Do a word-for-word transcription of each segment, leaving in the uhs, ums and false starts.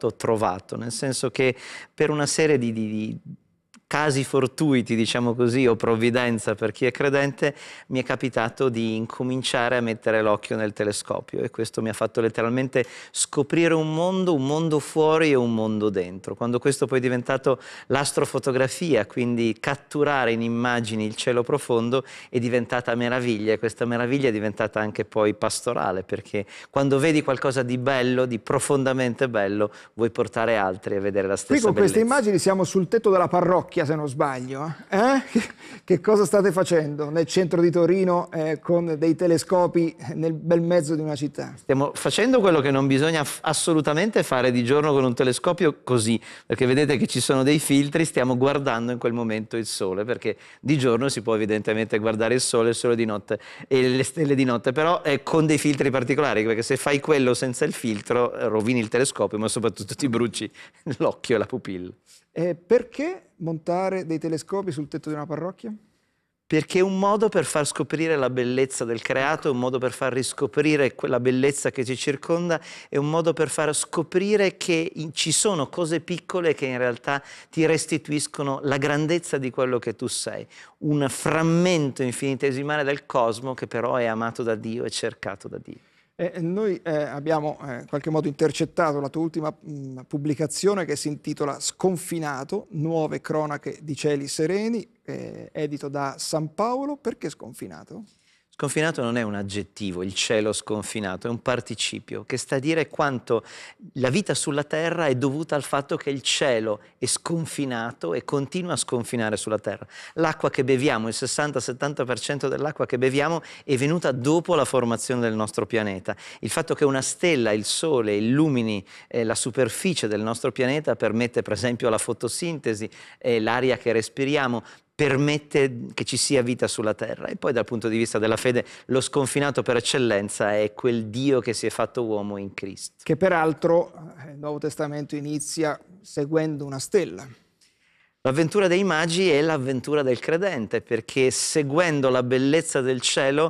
stato trovato, nel senso che per una serie di, di, di casi fortuiti, diciamo così, o provvidenza per chi è credente, mi è capitato di incominciare a mettere l'occhio nel telescopio e questo mi ha fatto letteralmente scoprire un mondo, un mondo fuori e un mondo dentro. Quando questo poi è diventato l'astrofotografia, quindi catturare in immagini il cielo profondo, è diventata meraviglia e questa meraviglia è diventata anche poi pastorale, perché quando vedi qualcosa di bello, di profondamente bello, vuoi portare altri a vedere la stessa Qui con bellezza. queste immagini siamo sul tetto della parrocchia, se non sbaglio. Eh? Che cosa state facendo nel centro di Torino eh, con dei telescopi nel bel mezzo di una città? Stiamo facendo quello che non bisogna assolutamente fare di giorno con un telescopio così, perché vedete che ci sono dei filtri, stiamo guardando in quel momento il sole, perché di giorno si può evidentemente guardare il sole, il sole di notte e le stelle di notte, però è con dei filtri particolari, perché se fai quello senza il filtro eh, rovini il telescopio, ma soprattutto ti bruci l'occhio e la pupilla. Eh, perché montare dei telescopi sul tetto di una parrocchia? Perché è un modo per far scoprire la bellezza del creato, è un modo per far riscoprire quella bellezza che ci circonda, è un modo per far scoprire che ci sono cose piccole che in realtà ti restituiscono la grandezza di quello che tu sei, un frammento infinitesimale del cosmo che però è amato da Dio e cercato da Dio. Eh, noi eh, abbiamo eh, in qualche modo intercettato la tua ultima mh, pubblicazione che si intitola Sconfinato, nuove cronache di cieli sereni, eh, edito da San Paolo. Perché sconfinato? Sconfinato non è un aggettivo, il cielo sconfinato, è un participio che sta a dire quanto la vita sulla terra è dovuta al fatto che il cielo è sconfinato e continua a sconfinare sulla terra. L'acqua che beviamo, il sessanta settanta per cento dell'acqua che beviamo è venuta dopo la formazione del nostro pianeta. Il fatto che una stella, il sole, illumini eh, la superficie del nostro pianeta permette per esempio la fotosintesi, eh, l'aria che respiriamo, permette che ci sia vita sulla terra. E poi dal punto di vista della fede lo sconfinato per eccellenza è quel Dio che si è fatto uomo in Cristo. Che peraltro il Nuovo Testamento inizia seguendo una stella. L'avventura dei magi è l'avventura del credente, perché seguendo la bellezza del cielo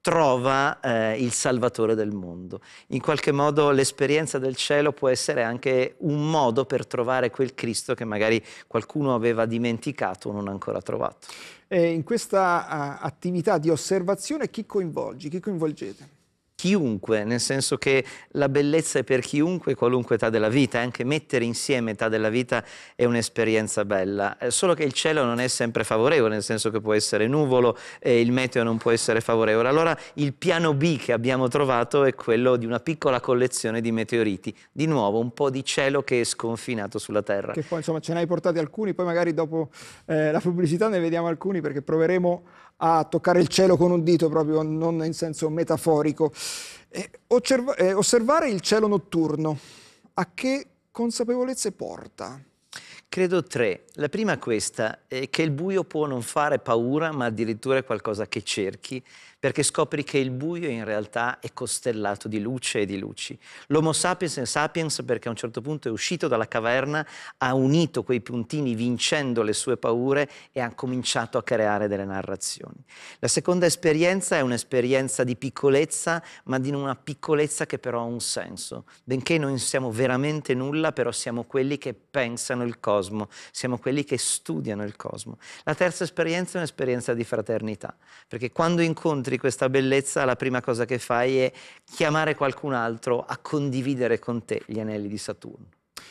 trova eh, il Salvatore del mondo. In qualche modo l'esperienza del cielo può essere anche un modo per trovare quel Cristo che magari qualcuno aveva dimenticato o non ancora trovato. E in questa uh, attività di osservazione chi coinvolgi? Chi coinvolgete? Chiunque, nel senso che la bellezza è per chiunque, qualunque età della vita, anche mettere insieme età della vita è un'esperienza bella, eh, solo che il cielo non è sempre favorevole, nel senso che può essere nuvolo e il meteo non può essere favorevole. Allora il piano B che abbiamo trovato è quello di una piccola collezione di meteoriti, di nuovo un po' di cielo che è sconfinato sulla Terra. Che poi insomma ce ne hai portati alcuni, poi magari dopo eh, la pubblicità ne vediamo alcuni perché proveremo a toccare il cielo con un dito, proprio non in senso metaforico. Eh, osserva eh, osservare il cielo notturno, a che consapevolezze porta? Credo tre. La prima è questa, è che il buio può non fare paura, ma addirittura è qualcosa che cerchi, perché scopri che il buio in realtà è costellato di luce e di luci. L'Homo sapiens è sapiens perché a un certo punto è uscito dalla caverna, ha unito quei puntini vincendo le sue paure e ha cominciato a creare delle narrazioni. La seconda esperienza è un'esperienza di piccolezza, ma di una piccolezza che però ha un senso. Benché non siamo veramente nulla, però siamo quelli che pensano il cosmo, siamo quelli che studiano il cosmo. La terza esperienza è un'esperienza di fraternità, perché quando incontri questa bellezza la prima cosa che fai è chiamare qualcun altro a condividere con te gli anelli di Saturno.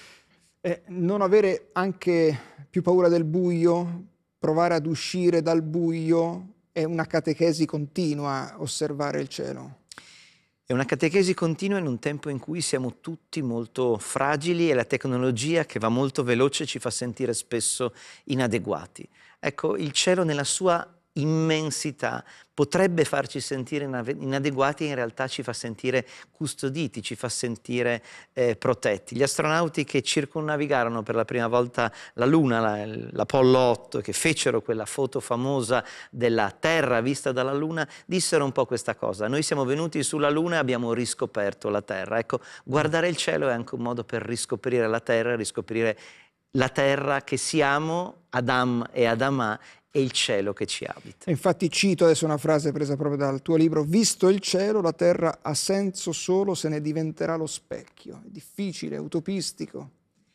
Eh, non avere anche più paura del buio, provare ad uscire dal buio, è una catechesi continua osservare il cielo. È una catechesi continua in un tempo in cui siamo tutti molto fragili e la tecnologia che va molto veloce ci fa sentire spesso inadeguati. Ecco, il cielo nella sua immensità potrebbe farci sentire inadeguati e in realtà ci fa sentire custoditi, ci fa sentire eh, protetti. Gli astronauti che circumnavigarono per la prima volta la Luna, l'Apollo otto, che fecero quella foto famosa della Terra vista dalla Luna, dissero un po' questa cosa: noi siamo venuti sulla Luna e abbiamo riscoperto la Terra. Ecco, guardare il cielo è anche un modo per riscoprire la Terra, riscoprire la Terra che siamo, Adam e Adamà, è il cielo che ci abita. E infatti cito adesso una frase presa proprio dal tuo libro: visto il cielo, la terra ha senso solo se ne diventerà lo specchio. È difficile, è utopistico.